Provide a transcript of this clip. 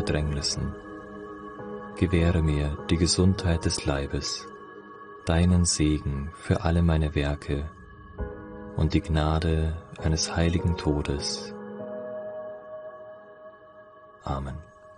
Bedrängnissen. Gewähre mir die Gesundheit des Leibes, deinen Segen für alle meine Werke und die Gnade eines heiligen Todes. Amen.